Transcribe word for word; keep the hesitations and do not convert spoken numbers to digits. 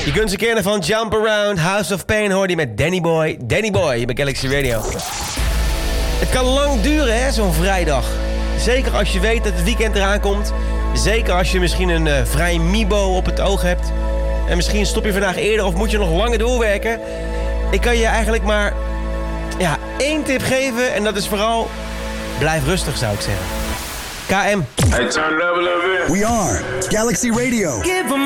Je kunt ze kennen van Jump Around, House of Pain hoor je met Danny Boy. Danny Boy bij Galaxy Radio. Het kan lang duren, hè, zo'n vrijdag. Zeker als je weet dat het weekend eraan komt. Zeker als je misschien een uh, vrij mibo op het oog hebt. En misschien stop je vandaag eerder of moet je nog langer doorwerken. Ik kan je eigenlijk maar ja, één tip geven. En dat is vooral, blijf rustig zou ik zeggen. K M. Hey, turn it up a little bit. We are Galaxy Radio. Give 'em